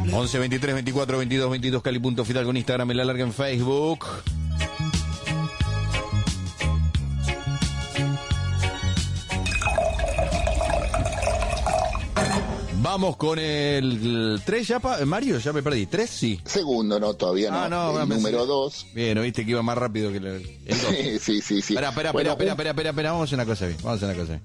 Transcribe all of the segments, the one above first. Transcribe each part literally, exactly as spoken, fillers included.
once, veintitrés, veinticuatro, veintidós, veintidós, Cali punto Fidalgo con Instagram, en La Larga en Facebook. Vamos con el tres ya, pa, Mario, ya me perdí. ¿tres? Sí. Segundo, no, todavía no. Ah, no, el no número sé. dos. Bien, ¿oíste que iba más rápido que el, el dos? Sí, sí, sí. Espera, espera, Bueno, espera, un- espera, espera, espera, vamos a hacer una cosa bien, vamos a hacer una cosa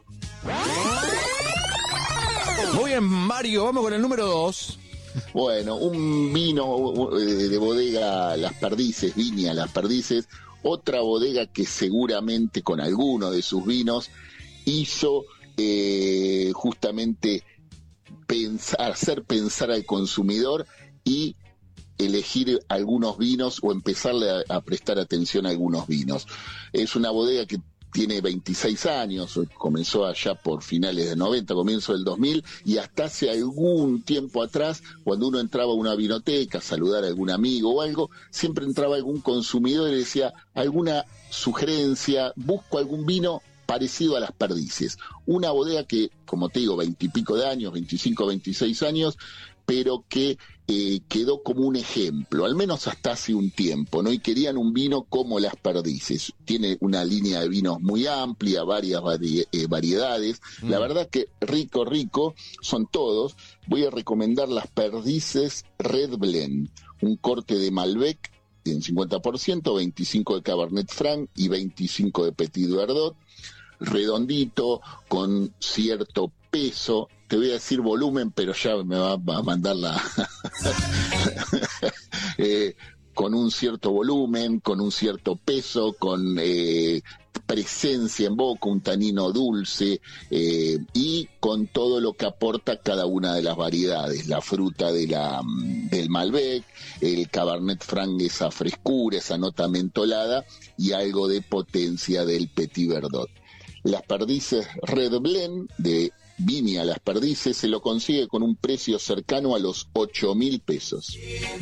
bien. Muy bien, Mario, vamos con el número dos. Bueno, un vino eh, de bodega Las Perdices, Viña Las Perdices, otra bodega que seguramente con alguno de sus vinos hizo eh, justamente pensar, hacer pensar al consumidor y elegir algunos vinos o empezarle a, a prestar atención a algunos vinos. Es una bodega que tiene veintiséis años, comenzó allá por finales de noventa, comienzo del dos mil, y hasta hace algún tiempo atrás, cuando uno entraba a una vinoteca a saludar a algún amigo o algo, siempre entraba algún consumidor y decía alguna sugerencia, busco algún vino parecido a Las Perdices. Una bodega que, como te digo, veintipico de años, veinticinco, veintiséis años, pero que eh, quedó como un ejemplo, al menos hasta hace un tiempo, ¿no? Y querían un vino como Las Perdices. Tiene una línea de vinos muy amplia, varias vari- eh, variedades. Mm. La verdad que rico, rico, son todos. Voy a recomendar Las Perdices Red Blend, un corte de Malbec en cincuenta por ciento, veinticinco de Cabernet Franc y veinticinco de Petit Verdot, redondito, con cierto peso. Te voy a decir volumen, pero ya me va, va a mandar la... eh, con un cierto volumen, con un cierto peso, con eh, presencia en boca, un tanino dulce, eh, y con todo lo que aporta cada una de las variedades. La fruta de la, del Malbec, el Cabernet Franc, esa frescura, esa nota mentolada, y algo de potencia del Petit Verdot. Las Perdices Red Blend de Viña Las Perdices se lo consigue con un precio cercano a los ocho mil pesos.